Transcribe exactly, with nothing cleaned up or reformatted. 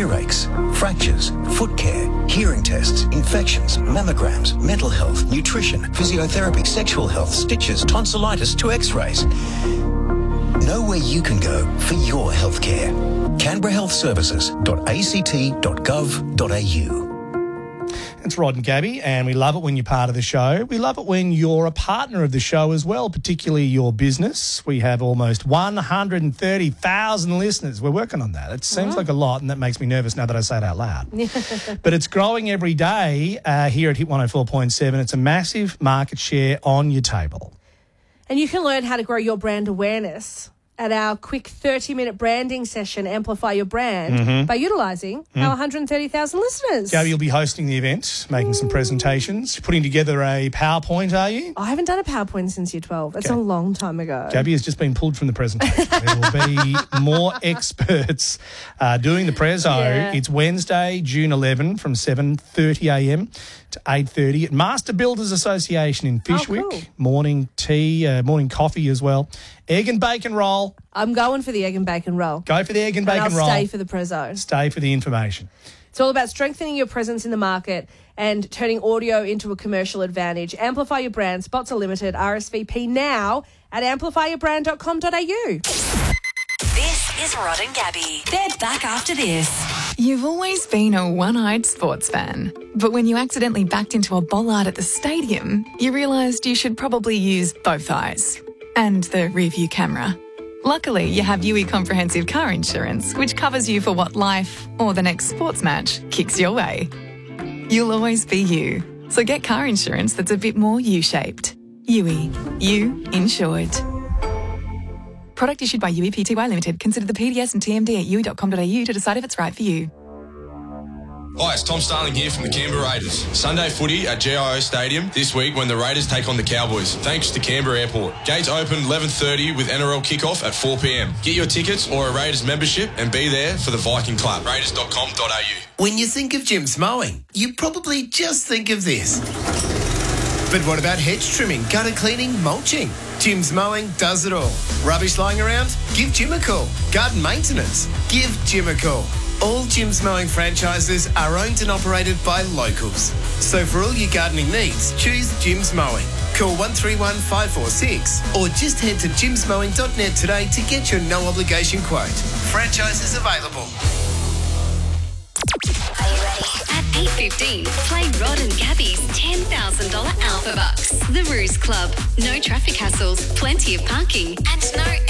earaches, fractures, foot care, hearing tests, infections, mammograms, mental health, nutrition, physiotherapy, sexual health, stitches, tonsillitis to x-rays. Know where you can go for your healthcare. canberra health services dot a c t dot gov dot a u. It's Rod and Gabby, and we love it when you're part of the show. We love it when you're a partner of the show as well, particularly your business. We have almost one hundred thirty thousand listeners. We're working on that. It seems oh. like a lot, and that makes me nervous now that I say it out loud. But it's growing every day uh, here at Hit one oh four point seven. It's a massive market share on your table. And you can learn how to grow your brand awareness at our quick thirty-minute branding session, Amplify Your Brand, mm-hmm. by utilising mm. our one hundred thirty thousand listeners. Gabby, you'll be hosting the event, making mm. some presentations, putting together a PowerPoint, are you? I haven't done a PowerPoint since year twelve. That's okay. a long time ago. Gabby has just been pulled from the presentation. There will be more experts uh, doing the preso. Yeah. It's Wednesday, June eleventh from seven thirty a m to eight thirty at Master Builders Association in Fyshwick. Oh, cool. Morning tea, uh, morning coffee as well. Egg and bacon roll. I'm going for the egg and bacon roll. Go for the egg and bacon and I'll roll. Stay for the prezzo. Stay for the information. It's all about strengthening your presence in the market and turning audio into a commercial advantage. Amplify your brand. Spots are limited. R S V P now at amplify your brand dot com dot a u. This is Rod and Gabby. They're back after this. You've always been a one-eyed sports fan, but when you accidentally backed into a bollard at the stadium, you realised you should probably use both eyes and the rear-view camera. Luckily, you have U E Comprehensive Car Insurance, which covers you for what life or the next sports match kicks your way. You'll always be you, so get car insurance that's a bit more U-shaped. U E, you insured. Product issued by U E P T Y Limited. Consider the P D S and T M D at u e dot com dot a u to decide if it's right for you. Hi, it's Tom Starling here from the Canberra Raiders. Sunday footy at G I O Stadium this week when the Raiders take on the Cowboys, thanks to Canberra Airport. Gates open eleven thirty with N R L kickoff at four p m. Get your tickets or a Raiders membership and be there for the Viking Club. raiders dot com dot a u. When you think of Jim's Mowing, you probably just think of this. But what about hedge trimming, gutter cleaning, mulching? Jim's Mowing does it all. Rubbish lying around? Give Jim a call. Garden maintenance? Give Jim a call. All Jim's Mowing franchises are owned and operated by locals. So for all your gardening needs, choose Jim's Mowing. Call one three one five four six or just head to jims mowing dot net today to get your no-obligation quote. Franchises available. Are you ready? At eight fifteen, play Rod and Gabby's ten thousand dollars Alpha Bucks. The Ruse Club. No traffic hassles, plenty of parking, and no